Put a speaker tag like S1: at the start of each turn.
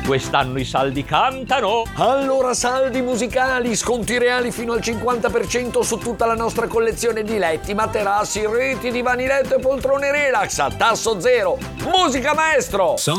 S1: Quest'anno i saldi cantano.
S2: Allora saldi musicali, sconti reali fino al 50% su tutta la nostra collezione di letti, materassi, reti, divani letto e poltrone relax a tasso zero. Musica maestro!